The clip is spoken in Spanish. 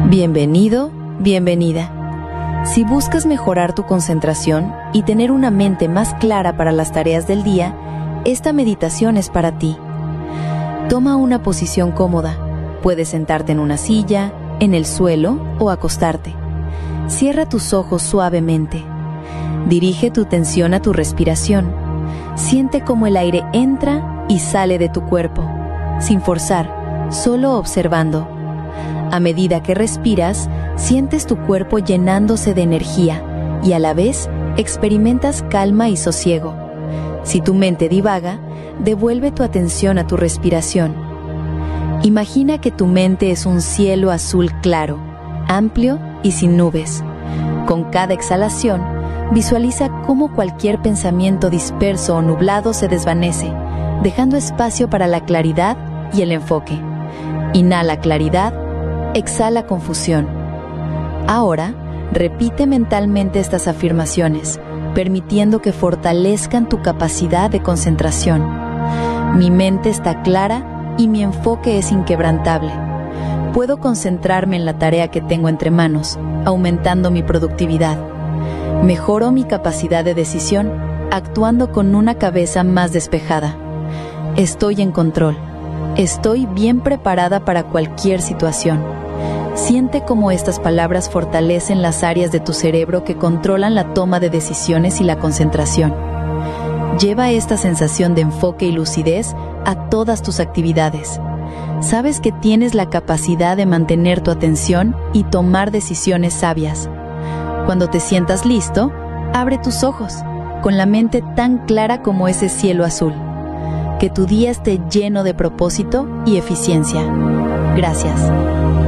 Bienvenido, bienvenida. Si buscas mejorar tu concentración y tener una mente más clara para las tareas del día, esta meditación es para ti. Toma una posición cómoda. Puedes sentarte en una silla, en el suelo o acostarte. Cierra tus ojos suavemente. Dirige tu atención a tu respiración. Siente cómo el aire entra y sale de tu cuerpo, sin forzar, solo observando. A medida que respiras, sientes tu cuerpo llenándose de energía y a la vez experimentas calma y sosiego. Si tu mente divaga, devuelve tu atención a tu respiración. Imagina que tu mente es un cielo azul claro, amplio y sin nubes. Con cada exhalación, visualiza cómo cualquier pensamiento disperso o nublado se desvanece, dejando espacio para la claridad y el enfoque. Inhala claridad, exhala confusión. Ahora, repite mentalmente estas afirmaciones, permitiendo que fortalezcan tu capacidad de concentración. Mi mente está clara y mi enfoque es inquebrantable. Puedo concentrarme en la tarea que tengo entre manos, aumentando mi productividad. Mejoro mi capacidad de decisión, actuando con una cabeza más despejada. Estoy en control. Estoy bien preparada para cualquier situación. Siente cómo estas palabras fortalecen las áreas de tu cerebro que controlan la toma de decisiones y la concentración. Lleva esta sensación de enfoque y lucidez a todas tus actividades. Sabes que tienes la capacidad de mantener tu atención y tomar decisiones sabias. Cuando te sientas listo, abre tus ojos, con la mente tan clara como ese cielo azul. Que tu día esté lleno de propósito y eficiencia. Gracias.